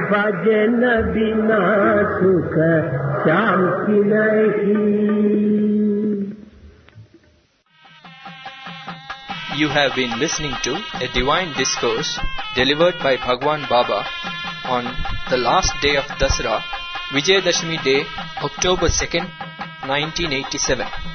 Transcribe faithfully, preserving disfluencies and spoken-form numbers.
भजन बिना सुख शांति नहीं. You have been listening to a divine discourse delivered by Bhagwan Baba on the last day of Dasara, Vijayadashmi Day, October second, nineteen eighty-seven.